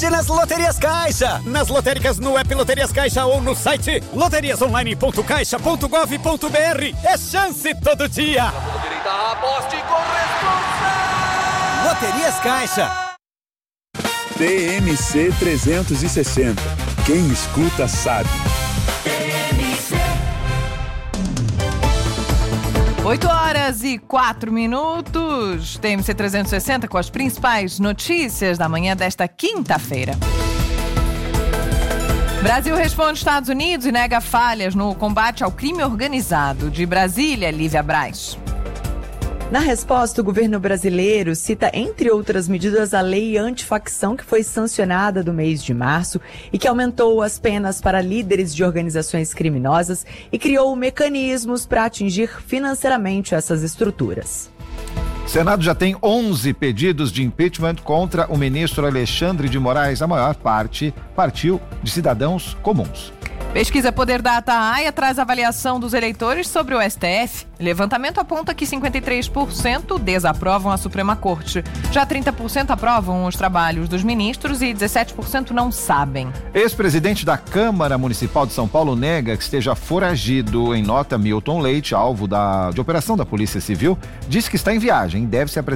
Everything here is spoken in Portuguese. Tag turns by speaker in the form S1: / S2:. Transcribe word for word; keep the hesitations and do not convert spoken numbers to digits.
S1: Nas Loterias Caixa, nas lotéricas no app Loterias Caixa ou no site loterias online ponto caixa ponto gov ponto br. É chance todo dia.
S2: Aposte com responsa.
S1: Loterias Caixa.
S3: T M C trezentos e sessenta. Quem escuta sabe.
S4: oito horas e quatro minutos. T M C trezentos e sessenta com as principais notícias da manhã desta quinta-feira. Brasil responde Estados Unidos e nega falhas no combate ao crime organizado. De Brasília, Lívia Braz.
S5: Na resposta, o governo brasileiro cita, entre outras medidas, a lei antifacção que foi sancionada no mês de março e que aumentou as penas para líderes de organizações criminosas e criou mecanismos para atingir financeiramente essas estruturas.
S6: O Senado já tem onze pedidos de impeachment contra o ministro Alexandre de Moraes. A maior parte partiu de cidadãos comuns.
S4: Pesquisa Poder Data A I A traz avaliação dos eleitores sobre o S T F. Levantamento aponta que cinquenta e três por cento desaprovam a Suprema Corte. Já trinta por cento aprovam os trabalhos dos ministros e dezessete por cento não sabem.
S6: Ex-presidente da Câmara Municipal de São Paulo nega que esteja foragido. Em nota, Milton Leite, alvo da, de operação da Polícia Civil, disse que está em viagem e deve se apresentar